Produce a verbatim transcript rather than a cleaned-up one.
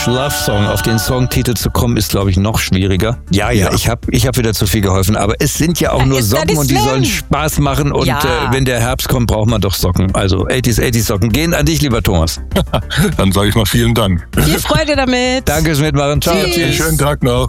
Love Song, auf den Songtitel zu kommen, ist, glaube ich, noch schwieriger. Ja, ja, ja. ich habe ich hab wieder zu viel geholfen. Aber es sind ja auch ja, nur Socken und die sollen Spaß machen. Und ja. äh, wenn der Herbst kommt, braucht man doch Socken. Also achtziger, achtziger Socken. Gehen an dich, lieber Thomas. Dann sage ich mal vielen Dank. Viel Freude damit. Danke fürs Mitmachen. Ciao. Tschüss. Schönen Tag noch.